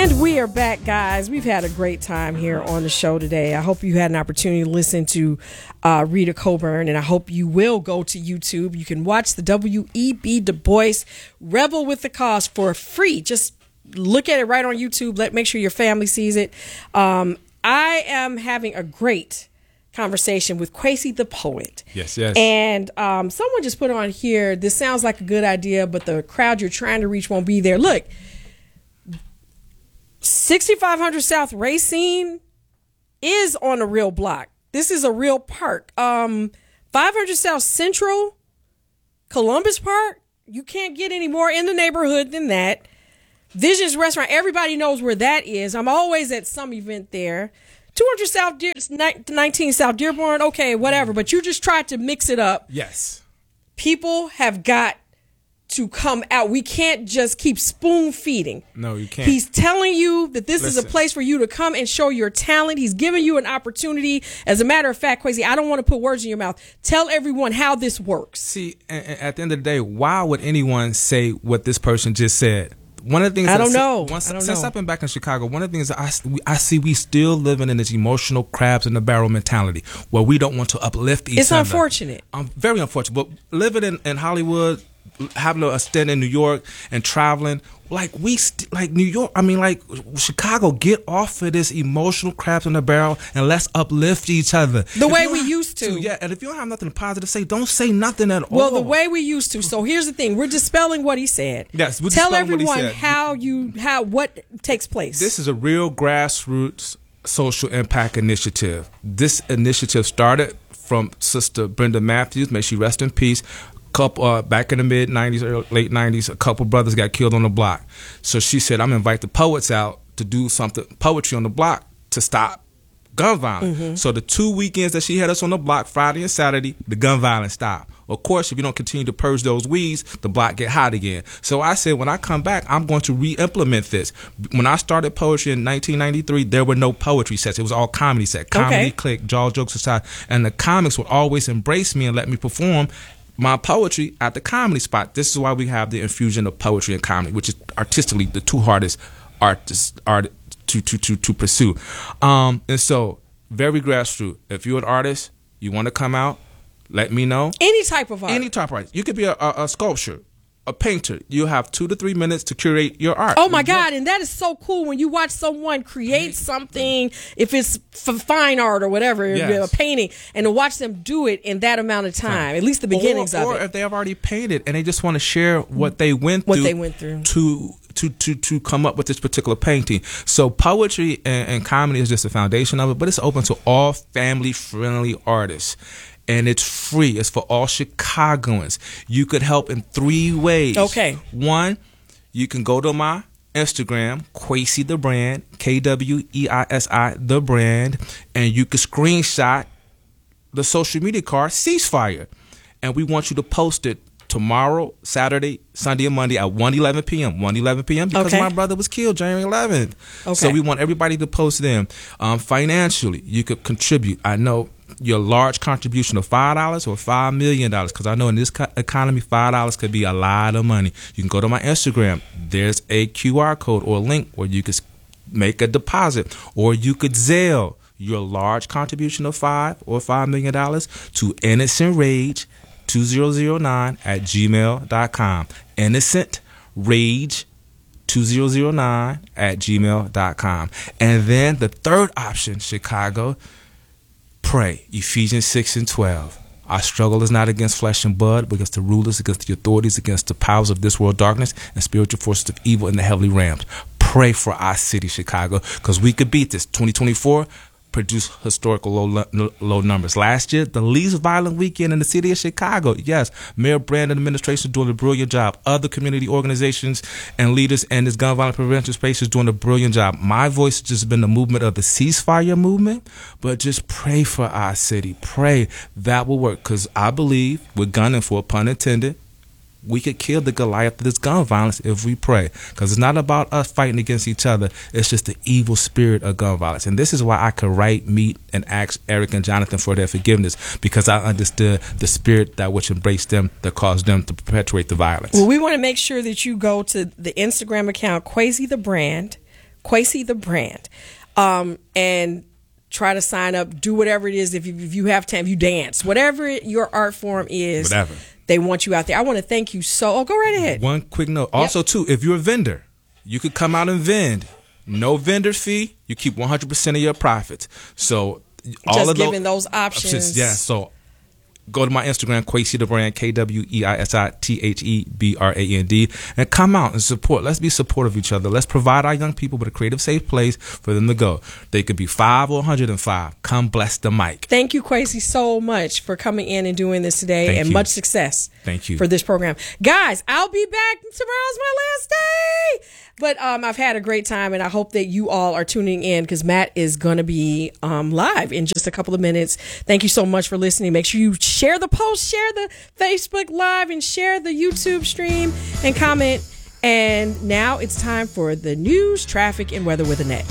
And we are back, guys. We've had a great time here on the show today. I hope you had an opportunity to listen to Rita Coburn, and I hope you will go to YouTube. You can watch the W.E.B. Du Bois Rebel with the Cause for free. Just look at it right on YouTube. Make sure your family sees it. I am having a great conversation with Kwesi the poet. Yes, yes. And someone just put on here, this sounds like a good idea, but the crowd you're trying to reach won't be there. Look, 6500 South Racine is on a real block. This is a real park. 500 South Central, Columbus Park, you can't get any more in the neighborhood than that. Visions Restaurant, everybody knows where that is. I'm always at some event there. 200 South 19 South Dearborn, okay, whatever. But you just tried to mix it up. Yes. People have got to come out. We can't just keep spoon feeding. No, you can't. He's telling you that this is a place for you to come and show your talent. He's giving you an opportunity. As a matter of fact, Kwesi, I don't want to put words in your mouth. Tell everyone how this works. See, at the end of the day, why would anyone say what this person just said? One of the things I don't know. Since I've been back in Chicago, one of the things I see we still living in this emotional crabs in the barrel mentality where we don't want to uplift each other. It's unfortunate. Very unfortunate. But living in Hollywood, having a stint in New York and traveling, like New York, Chicago, get off of this emotional crabs in the barrel and let's uplift each other. The way we used to. Yeah, and if you don't have nothing positive to say, don't say nothing at all. Well, the way we used to. So here's the thing. We're dispelling what he said. Yes, we're Tell dispelling what he everyone said. what takes place. This is a real grassroots social impact initiative. This initiative started from Sister Brenda Matthews, may she rest in peace. Back in the mid 90s or late 90s, a couple brothers got killed on the block. So she said, I'm going to invite the poets out to do poetry on the block to stop gun violence. Mm-hmm. So the 2 weekends that she had us on the block, Friday and Saturday, the gun violence stopped. Of course, if you don't continue to purge those weeds, the block get hot again. So I said, when I come back, I'm going to re-implement this. When I started poetry in 1993, there were no poetry sets. It was all comedy sets. Comedy, Click, Jaw Jokes Aside. And the comics would always embrace me and let me perform my poetry at the comedy spot. This is why we have the infusion of poetry and comedy, which is artistically the two hardest artists to pursue. And so, very grassroots. If you're an artist, you want to come out, let me know. Any type of art. Any type of art. You could be a sculptor, a painter. You have 2 to 3 minutes to curate your art. Oh my God, and that is so cool when you watch someone create something, if it's fine art or whatever, a painting, and to watch them do it in that amount of time, at least the beginnings of it. Or if they have already painted and they just want to share what they went through. To come up with this particular painting. So poetry and comedy is just the foundation of it, but it's open to all family-friendly artists. And it's free. It's for all Chicagoans. You could help in 3 ways. Okay. 1, you can go to my Instagram, Kwesi the Brand, Kweisi the Brand, and you can screenshot the social media card, Ceasefire. And we want you to post it tomorrow, Saturday, Sunday, and Monday at 1:11 p.m. 1:11 p.m. because my brother was killed January 11th. Okay. So we want everybody to post them. Financially, you could contribute. I know your large contribution of $5 or $5 million, because I know in this economy, $5 could be a lot of money. You can go to my Instagram. There's a QR code or a link where you could make a deposit, or you could Zelle your large contribution of $5 million to innocentrage2009@gmail.com. innocentrage2009@gmail.com. And then the third option, Chicago, pray. Ephesians 6:12. Our struggle is not against flesh and blood, but against the rulers, against the authorities, against the powers of this world darkness, and spiritual forces of evil in the heavenly realms. Pray for our city, Chicago, because we could beat this. 2024 produced historical low numbers. Last year, the least violent weekend in the city of Chicago. Yes, Mayor Brandon administration doing a brilliant job. Other community organizations and leaders in this gun violence prevention space is doing a brilliant job. My voice has just been the movement of the ceasefire movement, but just pray for our city. Pray that will work, because I believe we're gunning for, pun intended, we could kill the Goliath of this gun violence if we pray. Because it's not about us fighting against each other. It's just the evil spirit of gun violence. And this is why I could write, meet, and ask Eric and Jonathan for their forgiveness, because I understood the spirit that which embraced them, that caused them to perpetuate the violence. Well, we want to make sure that you go to the Instagram account, Kwesi the Brand, Kwesi the Brand. And try to sign up, do whatever it is. If you have time, you dance, whatever your art form is, Whatever. They want you out there. I want to thank you go right ahead. One quick note. Also, too, if you're a vendor, you could come out and vend. No vendor fee. You keep 100% of your profits. So all Just of giving those options. Yeah. So go to my Instagram, Kwesi the Brand, KweisiThebrand, and come out and support. Let's be supportive of each other. Let's provide our young people with a creative, safe place for them to go. They could be 5 or 105. Come bless the mic. Thank you, Kwesi, so much for coming in and doing this today. Thank and you. much success. Thank you for this program. Guys, I'll be back. Tomorrow's my last day. But I've had a great time, and I hope that you all are tuning in because Matt is going to be live in just a couple of minutes. Thank you so much for listening. Make sure you share the post, share the Facebook Live, and share the YouTube stream and comment. And now it's time for the news, traffic, and weather with Annette.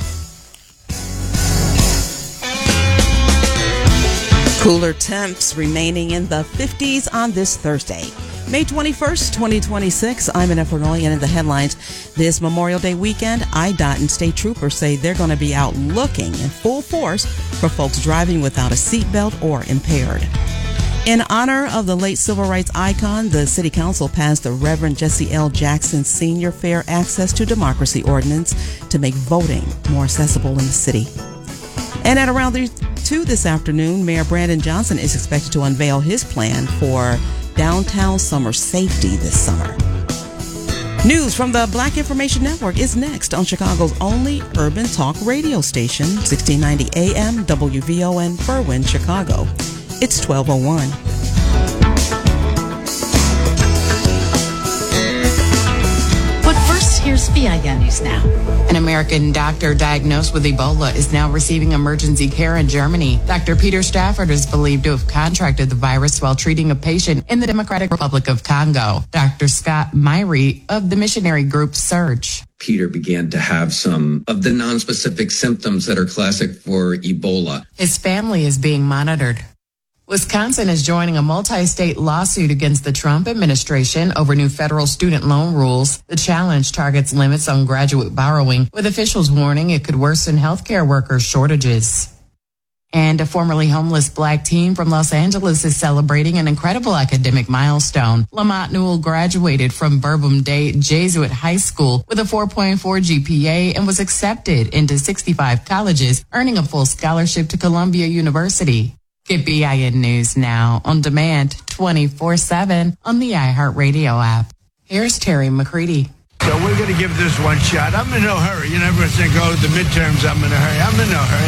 Cooler temps remaining in the 50s on this Thursday. May 21st, 2026. I'm Annette Fernoli, and in the headlines, this Memorial Day weekend, IDOT and state troopers say they're going to be out looking in full force for folks driving without a seatbelt or impaired. In honor of the late civil rights icon, the City Council passed the Reverend Jesse L. Jackson Sr. Fair Access to Democracy Ordinance to make voting more accessible in the city. And at around 2 this afternoon, Mayor Brandon Johnson is expected to unveil his plan for downtown summer safety this summer. News from the Black Information Network is next on Chicago's only urban talk radio station, 1690 AM WVON Berwyn, Chicago. It's 12:01. Here's VIN News Now. An American doctor diagnosed with Ebola is now receiving emergency care in Germany. Dr. Peter Stafford is believed to have contracted the virus while treating a patient in the Democratic Republic of Congo. Dr. Scott Myrie of the missionary group Surge. Peter began to have some of the nonspecific symptoms that are classic for Ebola. His family is being monitored. Wisconsin is joining a multi-state lawsuit against the Trump administration over new federal student loan rules. The challenge targets limits on graduate borrowing, with officials warning it could worsen healthcare workers' shortages. And a formerly homeless black teen from Los Angeles is celebrating an incredible academic milestone. Lamont Newell graduated from Bourbon Day Jesuit High School with a 4.4 GPA and was accepted into 65 colleges, earning a full scholarship to Columbia University. Get BIN News Now on demand 24/7 on the iHeartRadio app. Here's Terry McCready. So we're going to give this one shot. I'm in no hurry. You never think, oh, the midterms, I'm in a hurry. I'm in no hurry.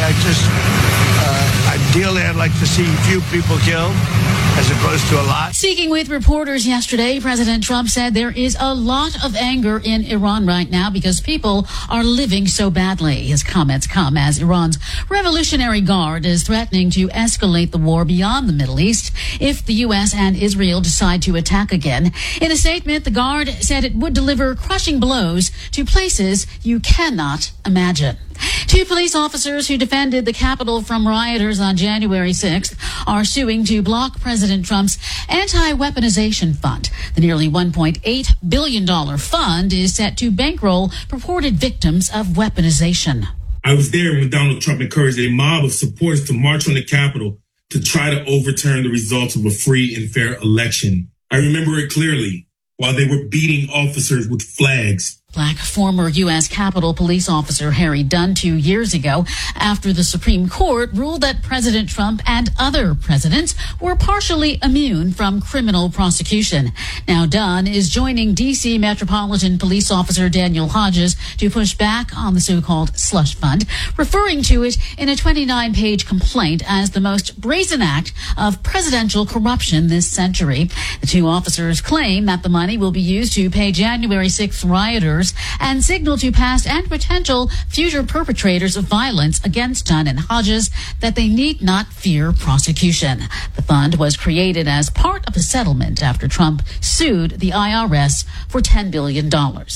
Ideally, I'd like to see few people killed as opposed to a lot. Speaking with reporters yesterday, President Trump said there is a lot of anger in Iran right now because people are living so badly. His comments come as Iran's Revolutionary Guard is threatening to escalate the war beyond the Middle East if the U.S. and Israel decide to attack again. In a statement, the Guard said it would deliver crushing blows to places you cannot imagine. 2 police officers who defended the Capitol from rioters on January 6th are suing to block President Trump's anti-weaponization fund. The nearly $1.8 billion fund is set to bankroll purported victims of weaponization. I was there when Donald Trump encouraged a mob of supporters to march on the Capitol to try to overturn the results of a free and fair election. I remember it clearly while they were beating officers with flags. Black former U.S. Capitol Police officer Harry Dunn 2 years ago after the Supreme Court ruled that President Trump and other presidents were partially immune from criminal prosecution. Now Dunn is joining D.C. Metropolitan Police Officer Daniel Hodges to push back on the so-called slush fund, referring to it in a 29-page complaint as the most brazen act of presidential corruption this century. The 2 officers claim that the money will be used to pay January 6th rioters and signal to past and potential future perpetrators of violence against Dunn and Hodges that they need not fear prosecution. The fund was created as part of a settlement after Trump sued the IRS for $10 billion.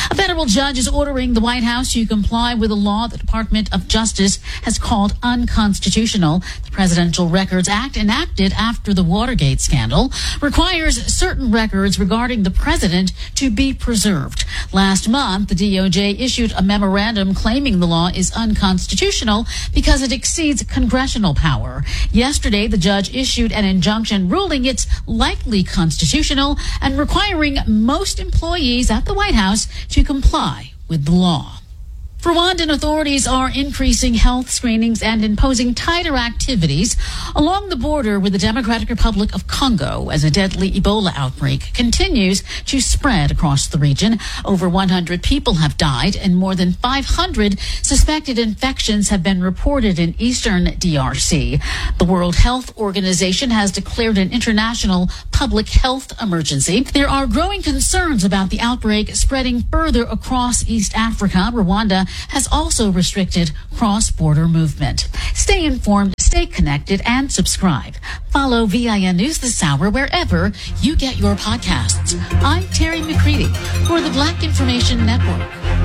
A federal judge is ordering the White House to comply with a law the Department of Justice has called unconstitutional. The Presidential Records Act, enacted after the Watergate scandal, requires certain records regarding the president to be preserved. Last month, the DOJ issued a memorandum claiming the law is unconstitutional because it exceeds congressional power. Yesterday, the judge issued an injunction ruling it's likely constitutional and requiring most employees at the White House to comply with the law. Rwandan authorities are increasing health screenings and imposing tighter activities along the border with the Democratic Republic of Congo as a deadly Ebola outbreak continues to spread across the region. Over 100 people have died and more than 500 suspected infections have been reported in eastern DRC. The World Health Organization has declared an international public health emergency. There are growing concerns about the outbreak spreading further across East Africa. Rwanda has also restricted cross-border movement. Stay informed, stay connected, and subscribe. Follow VIN News this hour wherever you get your podcasts. I'm Terry McCready for the Black Information Network.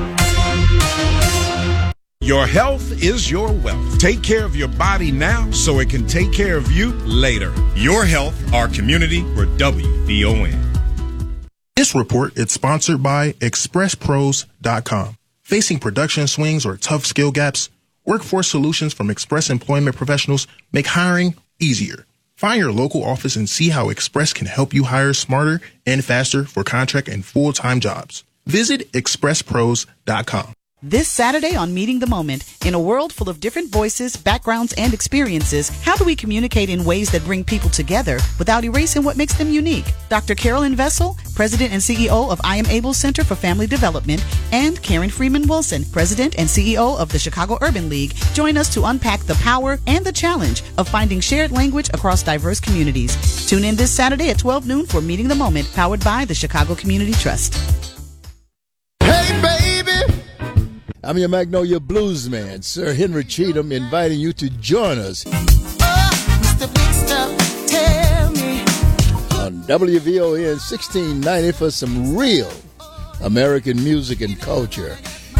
Your health is your wealth. Take care of your body now so it can take care of you later. Your health, our community, we're WVON. This report is sponsored by ExpressPros.com. Facing production swings or tough skill gaps, Workforce Solutions from Express Employment Professionals make hiring easier. Find your local office and see how Express can help you hire smarter and faster for contract and full-time jobs. Visit ExpressPros.com. This Saturday on Meeting the Moment, in a world full of different voices, backgrounds, and experiences, how do we communicate in ways that bring people together without erasing what makes them unique? Dr. Carolyn Vessel, President and CEO of I Am Able Center for Family Development, and Karen Freeman Wilson, President and CEO of the Chicago Urban League, join us to unpack the power and the challenge of finding shared language across diverse communities. Tune in this Saturday at 12 noon for Meeting the Moment, powered by the Chicago Community Trust. Hey, baby! I'm your Magnolia Blues man, Sir Henry Cheatham, inviting you to join us Mr. Big Stuff, tell me. on WVON 1690 for some real American music and culture.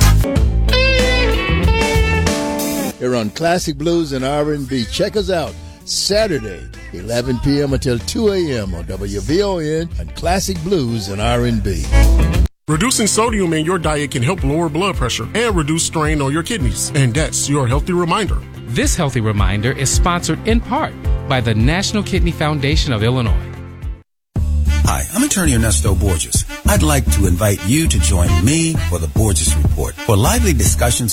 Here on Classic Blues and R&B. Check us out Saturday, 11 p.m. until 2 a.m. on WVON and Classic Blues and R&B. Reducing sodium in your diet can help lower blood pressure and reduce strain on your kidneys. And that's your healthy reminder. This healthy reminder is sponsored in part by the National Kidney Foundation of Illinois. Hi, I'm attorney Ernesto Borges. I'd like to invite you to join me for the Borges Report for lively discussions